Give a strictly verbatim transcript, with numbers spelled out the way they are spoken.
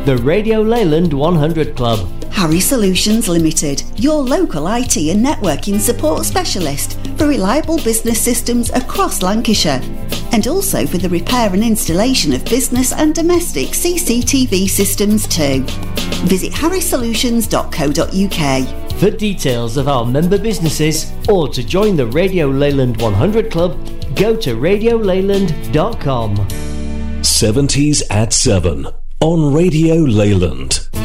The Radio Leyland one hundred Club. Harry Solutions Limited, your local I T and networking support specialist for reliable business systems across Lancashire, and also for the repair and installation of business and domestic C C T V systems too. Visit harry solutions dot co dot uk. For details of our member businesses or to join the Radio Leyland one hundred Club, go to radio leyland dot com. seventies at seven on Radio Leyland.